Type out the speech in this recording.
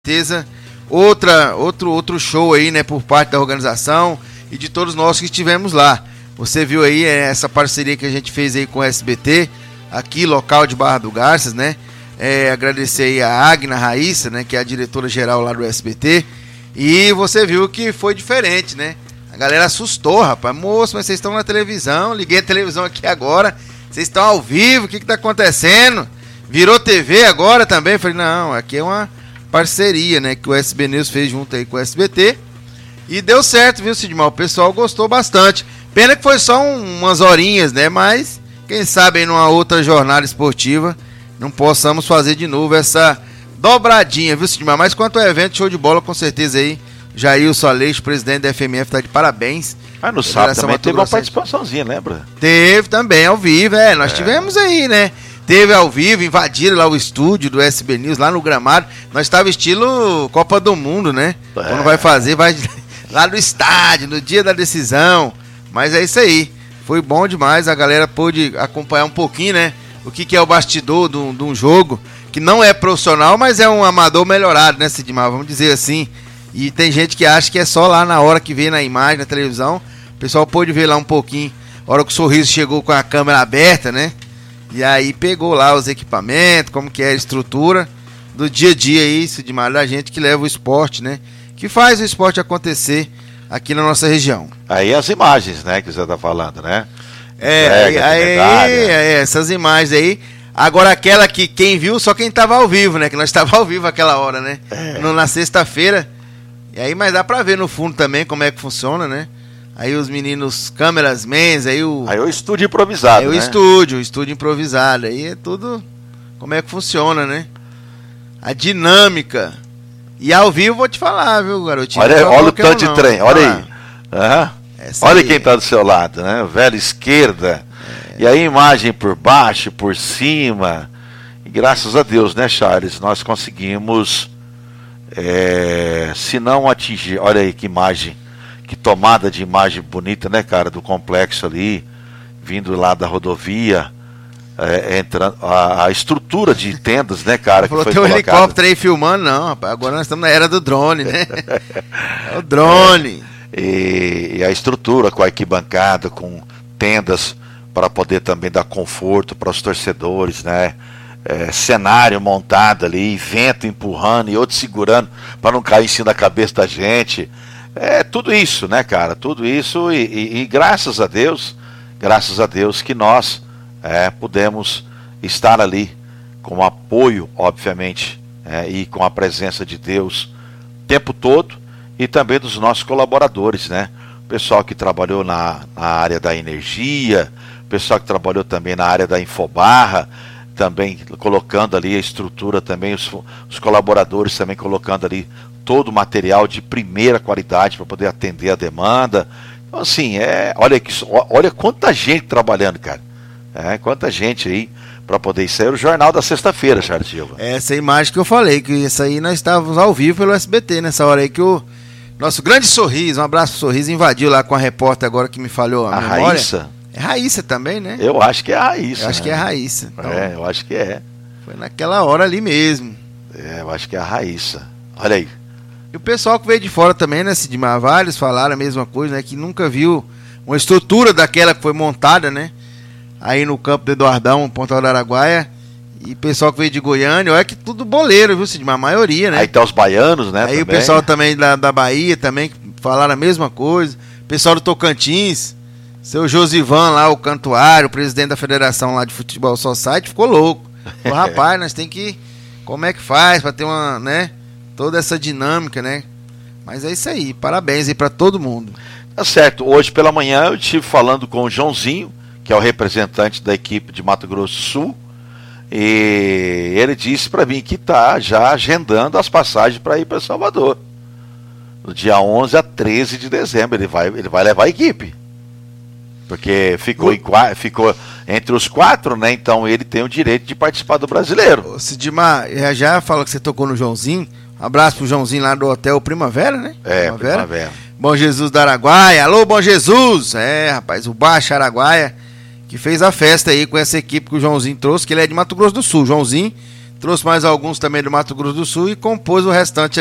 certeza, outro show aí, né, por parte da organização e de todos nós que estivemos lá. Você viu aí essa parceria que a gente fez aí com o SBT, aqui local de Barra do Garças, né? Agradecer aí a Agna Raíssa, né, que é a diretora-geral lá do SBT. E você viu que foi diferente, né? A galera assustou, rapaz. Moço, mas vocês estão na televisão, liguei a televisão aqui agora, vocês estão ao vivo, o que tá acontecendo? Virou TV agora também? Falei, não, aqui é uma parceria, né, que o SB News fez junto aí com o SBT. E deu certo, viu, Sidmar? O pessoal gostou bastante. Pena que foi só umas horinhas, né? Mas, quem sabe aí numa outra jornada esportiva não possamos fazer de novo essa dobradinha, viu, Sidmar? Mas quanto ao evento, show de bola, com certeza aí. Jailson Aleixo, presidente da FMF, tá de parabéns. Mas no sábado também teve uma participaçãozinha, lembra? Teve também, ao vivo, nós tivemos aí, né? Teve ao vivo, invadiram lá o estúdio do SB News, lá no gramado. Nós estava estilo Copa do Mundo, né? Quando vai fazer, vai lá no estádio, no dia da decisão. Mas é isso aí, foi bom demais, a galera pôde acompanhar um pouquinho, né? O que é o bastidor de um jogo, que não é profissional, mas é um amador melhorado, né, Sidmar? Vamos dizer assim. E tem gente que acha que é só lá na hora que vê na imagem, na televisão. O pessoal pôde ver lá um pouquinho, a hora que o Sorriso chegou com a câmera aberta, né? E aí pegou lá os equipamentos, como que é a estrutura do dia a dia aí, Sidmar, da gente que leva o esporte, né? Que faz o esporte acontecer aqui na nossa região. Aí as imagens, né, que você tá falando, né? Essas imagens aí. Agora aquela que quem viu, só quem tava ao vivo, né? Que nós tava ao vivo aquela hora, né? Na sexta-feira. E aí, mas dá pra ver no fundo também como é que funciona, né? Aí os meninos, câmeras, mens, aí o estúdio improvisado, né? O estúdio improvisado. Aí é tudo como é que funciona, né? A dinâmica. E ao vivo vou te falar, viu, garotinho? Olha o tanto de trem, olha aí. Olha quem tá do seu lado, né? Velha esquerda. E aí imagem por baixo, por cima. E graças a Deus, né, Charles? Nós conseguimos, se não atingir, olha aí que imagem, que tomada de imagem bonita, né, cara? Do complexo ali, vindo lá da rodovia. Entrando a estrutura de tendas, né, cara? Falou, que foi tem um helicóptero aí filmando, não, rapaz. Agora nós estamos na era do drone, né? É o drone. E a estrutura com a arquibancada, com tendas para poder também dar conforto para os torcedores, né? Cenário montado ali, vento empurrando e outro segurando para não cair em cima da cabeça da gente. Tudo isso, né, cara? Tudo isso e graças a Deus que nós pudemos estar ali com apoio, obviamente, e com a presença de Deus o tempo todo e também dos nossos colaboradores, né? O pessoal que trabalhou na área da energia, o pessoal que trabalhou também na área da Infobarra, também colocando ali a estrutura, também os colaboradores também colocando ali todo o material de primeira qualidade para poder atender a demanda. Então, assim, olha quanta gente trabalhando, cara. Quanta gente aí para poder sair o jornal da sexta-feira, Charles Silva. Essa imagem que eu falei, que isso aí nós estávamos ao vivo pelo SBT, nessa hora aí que o nosso grande Sorriso, um abraço pro Sorriso, invadiu lá com a repórter agora que me falhou a memória. Raíssa? É Raíssa também, né? Eu acho que é a Raíssa. Eu acho que é a Raíssa. Então, eu acho que é. Foi naquela hora ali mesmo. Eu acho que é a Raíssa. Olha aí. E o pessoal que veio de fora também, né, Sidmar, vários falaram a mesma coisa, né, que nunca viu uma estrutura daquela que foi montada, né? Aí no campo do Eduardão, Pontal do Araguaia, e o pessoal que veio de Goiânia, olha que tudo boleiro, viu, Sidmar? A maioria, né? Aí tá os baianos, né? Aí também. O pessoal também da Bahia também falaram a mesma coisa. O pessoal do Tocantins, seu Josivan lá, o cantuário, o presidente da federação lá de futebol Society, ficou louco. Falou, rapaz, nós tem que... Como é que faz pra ter uma, né? Toda essa dinâmica, né? Mas é isso aí, parabéns aí pra todo mundo. Tá certo, hoje pela manhã eu estive falando com o Joãozinho, que é o representante da equipe de Mato Grosso do Sul, e ele disse para mim que está já agendando as passagens para ir para Salvador. No dia 11 a 13 de dezembro ele vai levar a equipe. Porque ficou entre os 4, né? Então ele tem o direito de participar do Brasileiro. Ô, Sidmar, já falou que você tocou no Joãozinho. Um abraço pro Joãozinho lá do Hotel Primavera, né? Primavera. Bom Jesus da Araguaia. Alô, Bom Jesus! Rapaz, o Baixo Araguaia, que fez a festa aí com essa equipe que o Joãozinho trouxe, que ele é de Mato Grosso do Sul. Joãozinho trouxe mais alguns também do Mato Grosso do Sul e compôs o restante